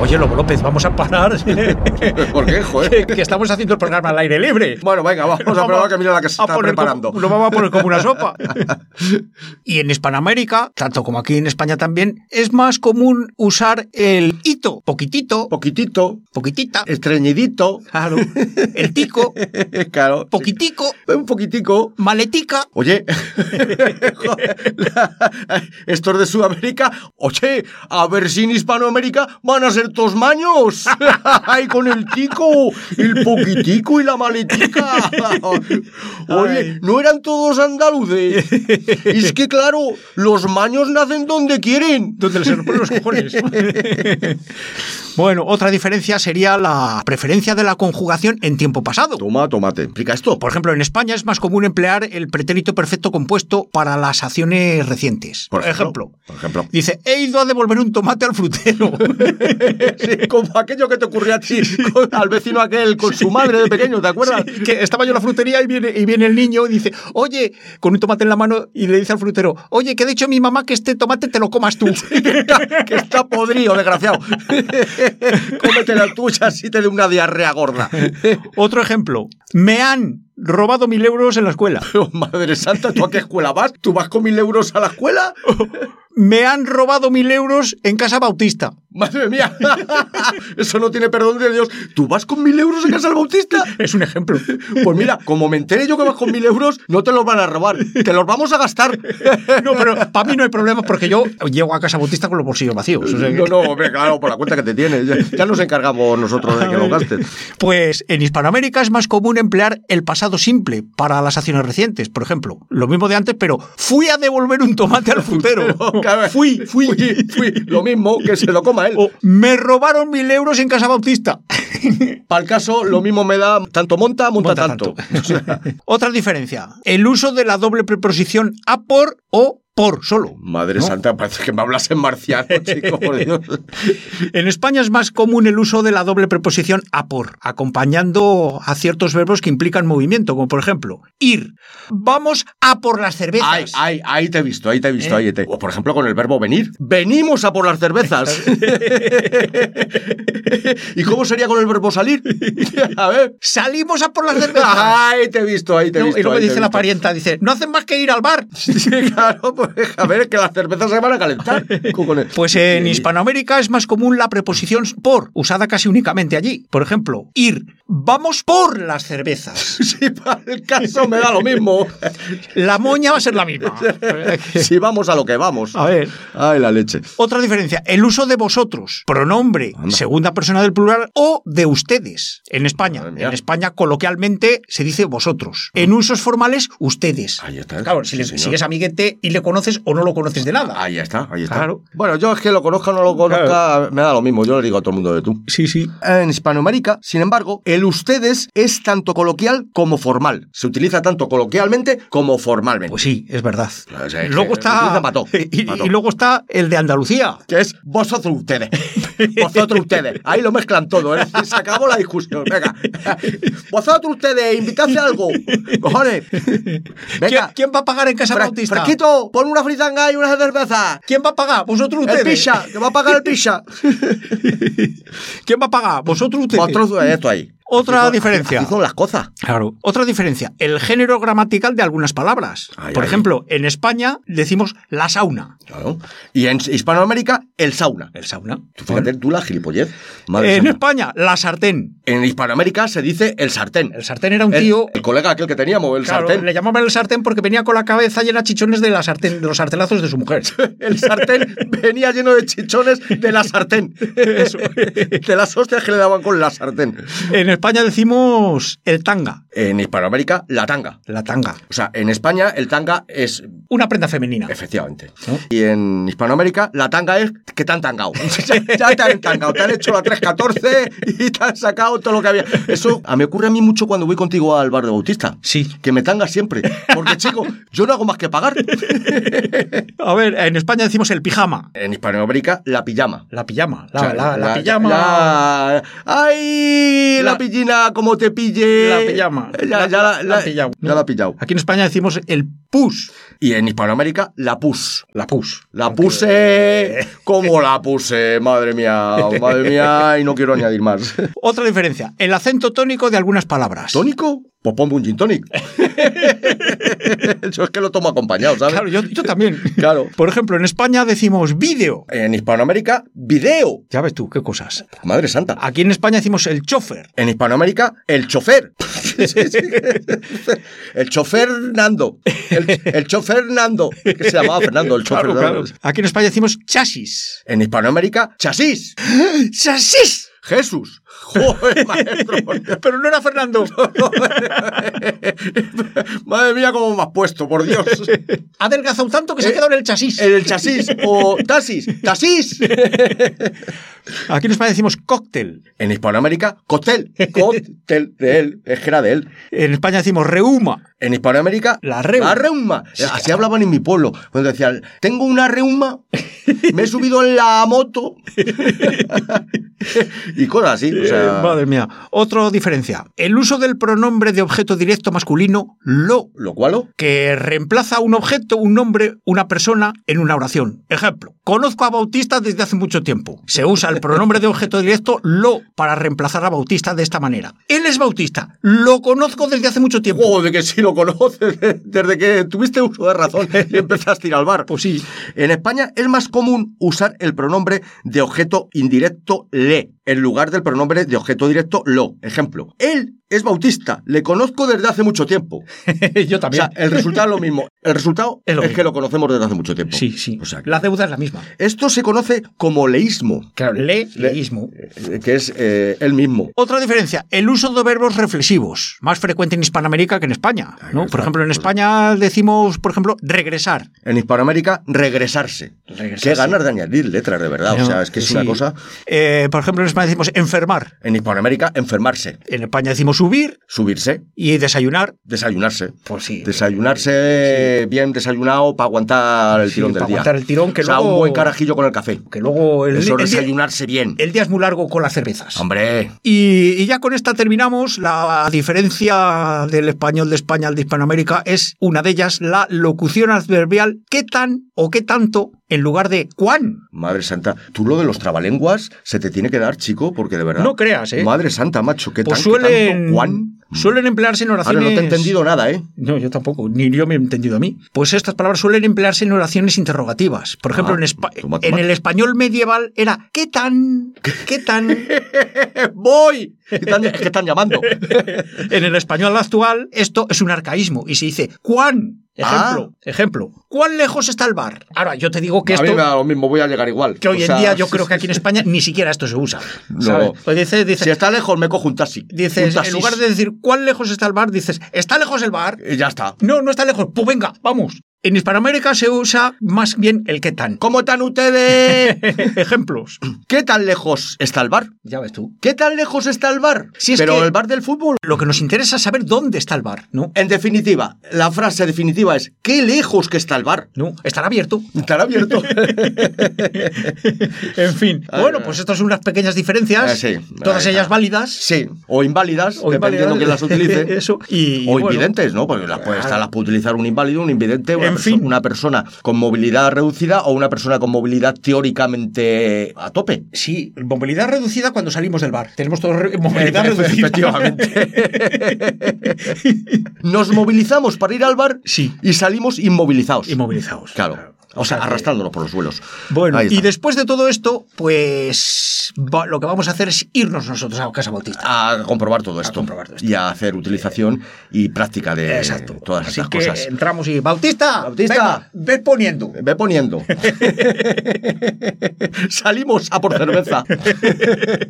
Oye, Lobo López, vamos a parar. ¿Por qué, joder? Que estamos haciendo el programa al aire libre. Bueno, venga, vamos a probar que mira la que se está preparando. Lo vamos a poner como una sopa. Y en Hispanoamérica, tanto como aquí en España también, es más común usar el hito. Poquitito. Poquitito. Poquitita. Estreñidito. Claro. El tico. Claro. Poquitico. Un poquitico. Maletica. Oye, estos de Sudamérica, oye, a ver si en Hispanoamérica van a ser todos maños. Ay, con el tico, el poquitico y la maletica. Oye, no eran todos andaluces. Es que claro, los maños nacen donde quieren. Donde les ponen los cojones. Bueno, otra diferencia sería la preferencia de la conjugación en tiempo pasado. Toma, tomate. ¿Explica esto? Por ejemplo, en España es más común emplear el pretérito perfecto compuesto para las acciones recientes. Por ejemplo, dice, he ido a devolver un tomate al frutero. Sí, como aquello que te ocurrió a ti, al vecino aquel con su madre de pequeño, ¿te acuerdas? Sí, que estaba yo en la frutería y viene el niño y dice, oye, con un tomate en la mano, y le dice al frutero, oye, que ha dicho mi mamá que este tomate te lo comas tú. Que está podrido, desgraciado. Cómete la tuya si te dé una diarrea gorda. Otro ejemplo, me han robado 1.000 euros en la escuela. Oh, madre santa, ¿tú a qué escuela vas? ¿Tú vas con 1.000 euros a la escuela? Me han robado 1.000 euros en Casa Bautista. Madre mía, eso no tiene perdón de Dios. ¿Tú vas con 1.000 euros en Casa del Bautista? Es un ejemplo. Pues mira, como me enteré yo que vas con 1.000 euros, no te los van a robar, te los vamos a gastar. No, pero para mí no hay problema porque yo llego a Casa Bautista con los bolsillos vacíos. O sea que... No, hombre, claro, por la cuenta que te tienes. Ya nos encargamos nosotros de que lo gastes. Pues en Hispanoamérica es más común emplear el pasado simple para las acciones recientes. Por ejemplo, lo mismo de antes, pero fui a devolver un tomate al frutero. Fui. Lo mismo, que se lo coma él. O me robaron 1.000 euros en Casa Bautista. Para el caso, lo mismo me da tanto monta tanto. O sea... Otra diferencia, el uso de la doble preposición a por o por solo. Madre santa, parece que me hablas en marciano, chico, por Dios. En España es más común el uso de la doble preposición a por, acompañando a ciertos verbos que implican movimiento, como por ejemplo, ir. Vamos a por las cervezas. Ahí te he visto. O por ejemplo con el verbo venir. Venimos a por las cervezas. ¿Y cómo sería con el verbo salir? A ver. Salimos a por las cervezas. Ahí te he visto. Y luego dice la parienta, dice, no hacen más que ir al bar. Sí, claro, pues a ver, que las cervezas se van a calentar. Pues en Hispanoamérica es más común la preposición por, usada casi únicamente allí. Por ejemplo, ir. Vamos por las cervezas. Sí, para el caso me da lo mismo. La moña va a ser la misma. Si vamos a lo que vamos. A ver. Ay, la leche. Otra diferencia, el uso de vosotros, pronombre, segunda persona del plural o de ustedes. En España coloquialmente se dice vosotros. En usos formales, ustedes. Ahí está. Claro, si eres amiguete y le conoces o no lo conoces de nada. Ahí está. Claro. Bueno, yo es que lo conozca o no lo conozca, claro, me da lo mismo. Yo le digo a todo el mundo de tú. Sí. En Hispanoamérica, sin embargo, el ustedes es tanto coloquial como formal. Se utiliza tanto coloquialmente como formalmente. Pues sí, es verdad. O sea, luego está... Y luego está el de Andalucía. Que es vosotros ustedes. Vosotros ustedes. Ahí lo mezclan todo, ¿eh? Se acabó la discusión. Venga. Vosotros ustedes, invitadse a algo. Cojones. Venga. ¿Quién va a pagar en Casa Bautista? Fresquito, pon una fritanga y una cerveza. ¿Quién va a pagar? ¿Vosotros ustedes? El pizza, que va a pagar el pizza. ¿Quién va a pagar? ¿Vosotros ustedes? Vosotros, esto ahí. Otra diferencia. Así son las cosas. Claro. Otra diferencia. El género gramatical de algunas palabras. Por ejemplo, en España decimos la sauna. Claro. Y en Hispanoamérica, el sauna. El sauna. Fíjate tú la gilipollez. En España, la sartén. En Hispanoamérica se dice el sartén. El sartén era un tío... El colega aquel que teníamos, el sartén. Le llamaban el sartén porque venía con la cabeza llena de chichones de la sartén, de los sartenazos de su mujer. El sartén venía lleno de chichones de la sartén. Eso. De las hostias que le daban con la sartén. En España decimos el tanga. En Hispanoamérica, la tanga. La tanga. O sea, en España el tanga es... una prenda femenina. Efectivamente. ¿No? Y en Hispanoamérica la tanga es que te han tangado. Ya te han entangado. Te han hecho la 314 y te han sacado todo lo que había. Eso me ocurre a mí mucho cuando voy contigo al bar de Bautista. Sí. Que me tangas siempre. Porque, chico, yo no hago más que pagar. A ver, en España decimos el pijama. En Hispanoamérica, la pijama. La pijama. La pijama. ¡Ay! La pillina, como te pille. La pijama. Ya la ha pillado. Ya la ha pillado. Aquí en España decimos el pus. Y en Hispanoamérica, la pus. La pus. La puse. ¿Cómo la puse? Madre mía, y no quiero añadir más. Otra diferencia, el acento tónico de algunas palabras. ¿Tónico? Pues ponme un gin tonic. Eso es que lo tomo acompañado, ¿sabes? Claro, yo también. Claro. Por ejemplo, en España decimos vídeo. En Hispanoamérica, video. Ya ves tú, qué cosas. Madre santa. Aquí en España decimos el chofer. En Hispanoamérica, el chofer. El chofer Nando. El chofer Nando. Que se llamaba Fernando, el chofer Claro. Aquí en España decimos chasis. En Hispanoamérica, chasis. ¡Chasis! Jesús. Joder, maestro. Pero no era Fernando. Madre mía, cómo me has puesto, por Dios. Ha adelgazado tanto que se ha quedado en el chasis. En el chasis. O taxis. ¡Taxis! Aquí en España decimos cóctel. En Hispanoamérica, cóctel. Cóctel de él. Es que era de él. En España decimos reuma. En Hispanoamérica, la reuma. La reuma. Así hablaban en mi pueblo. Cuando decían, tengo una reuma, me he subido en la moto. Y cosas así. O sea... madre mía. Otra diferencia. El uso del pronombre de objeto directo masculino, lo. ¿Lo cual? Que reemplaza un objeto, un nombre, una persona en una oración. Ejemplo. Conozco a Bautista desde hace mucho tiempo. Se usa el pronombre de objeto directo, lo, para reemplazar a Bautista de esta manera. Él es Bautista. Lo conozco desde hace mucho tiempo. Joder, que sí lo conoces. Desde que tuviste uso de razón y empezaste a ir al bar. Pues sí. En España es más común usar el pronombre de objeto indirecto le en lugar del pronombre de objeto directo lo. Ejemplo, él es Bautista, le conozco desde hace mucho tiempo. Yo también. O sea, el resultado es lo mismo. El resultado es que lo conocemos desde hace mucho tiempo. Sí, sí. O sea, la deuda es la misma. Esto se conoce como leísmo. Claro, leísmo. Que es el mismo. Otra diferencia, el uso de verbos reflexivos. Más frecuente en Hispanoamérica que en España, ¿no? Por ejemplo, en España decimos, por ejemplo, regresar. En Hispanoamérica, regresarse. Qué ganas de añadir letras, de verdad. No, o sea, es que es una cosa... por ejemplo, en España decimos enfermar. En Hispanoamérica, enfermarse. En España decimos subir. Subirse. Y desayunar. Desayunarse. Pues sí. Desayunarse bien desayunado para aguantar el tirón del día. Aguantar el tirón, que luego... un buen carajillo con el café. Que luego... Eso, desayunarse bien. El día es muy largo con las cervezas. ¡Hombre! Y ya con esta terminamos. La diferencia del español de España al de Hispanoamérica es una de ellas, la locución adverbial qué tan o qué tanto en lugar de cuán. Madre santa, tú lo de los trabalenguas se te tiene que dar, chico, porque de verdad... No creas, ¿eh? Madre santa, macho, qué pues tan, qué tanto, cuán... Suelen emplearse en oraciones... Ahora no te he entendido nada, ¿eh? No, yo tampoco, ni yo me he entendido a mí. Pues estas palabras suelen emplearse en oraciones interrogativas. Por ejemplo, en el español medieval era ¿qué tan? ¿Qué tan? ¡Voy! Es que están llamando. En el español actual esto es un arcaísmo y se dice ¿cuán? Ejemplo. ¿Cuán lejos está el bar? Ahora, yo te digo que esto... A mí me da lo mismo, voy a llegar igual. Que hoy en día yo creo que aquí en España ni siquiera esto se usa. No. Pues dice, si está lejos, me cojo un taxi. Dices, en lugar de decir ¿cuán lejos está el bar? Dices, ¿está lejos el bar? Y ya está. No, no está lejos. Pues venga, vamos. En Hispanoamérica se usa más bien el qué tan. ¿Cómo están ustedes? Ejemplos. ¿Qué tan lejos está el bar? Ya ves tú. ¿Qué tan lejos está el bar? Si es Pero que el bar del fútbol. Lo que nos interesa es saber dónde está el bar, ¿no? En definitiva, la frase definitiva es ¿qué lejos que está el bar? No, estará abierto. Estará abierto. En fin. Bueno, pues estas son unas pequeñas diferencias. Sí, todas ellas válidas. Sí. O inválidas, dependiendo de quién las utilice. Eso. O invidentes, ¿no? Porque las puede utilizar un inválido, un invidente, una persona con movilidad reducida o una persona con movilidad teóricamente a tope. Sí, movilidad reducida cuando salimos del bar. Tenemos todos movilidad reducida. Efectivamente. Nos movilizamos para ir al bar y salimos inmovilizados. Claro. O sea, arrastrándonos por los suelos. Bueno, y después de todo esto, pues lo que vamos a hacer es irnos nosotros a Casa Bautista. A comprobar todo esto. Y a hacer utilización y práctica de todas estas cosas. Así que entramos y... ¡Bautista! Venga, ve poniendo. Salimos a por cerveza.